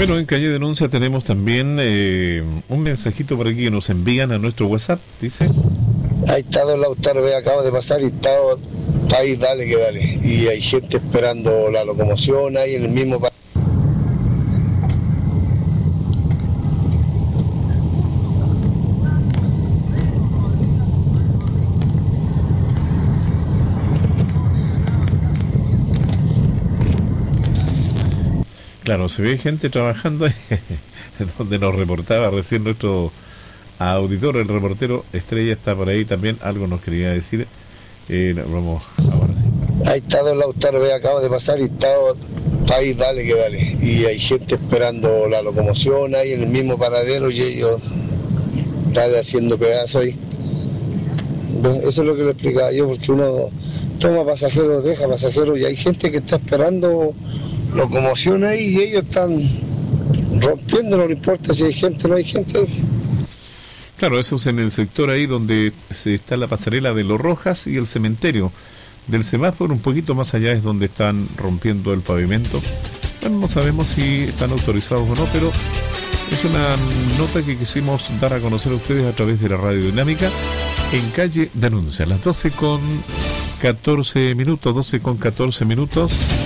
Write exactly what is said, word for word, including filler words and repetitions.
Bueno, en Calle Denuncia tenemos también eh, un mensajito por aquí que nos envían a nuestro WhatsApp, dice. Ahí está don Lautaro, ve, acabo de pasar y está, está ahí, dale que dale. Y hay gente esperando la locomoción ahí en el mismo pa- Claro, se ve gente trabajando ahí, donde nos reportaba recién nuestro auditor, el reportero Estrella está por ahí también, algo nos quería decir. Eh, vamos, ahora sí. Ahí está don Lautaro, ve, acabo de pasar y está, está ahí, dale que dale. Y hay gente esperando la locomoción ahí en el mismo paradero y ellos están haciendo pedazos ahí. Bueno, eso es lo que le explicaba yo, porque uno toma pasajeros, deja pasajeros y hay gente que está esperando locomoción ahí y ellos están rompiendo, no le importa si hay gente o no hay gente. Claro, eso es en el sector ahí donde se está la pasarela de Los Rojas y el cementerio. Del semáforo un poquito más allá es donde están rompiendo el pavimento. Bueno, no sabemos si están autorizados o no, pero es una nota que quisimos dar a conocer a ustedes a través de la Radio Dinámica en Calle Denuncia, las doce con catorce minutos, doce con catorce minutos.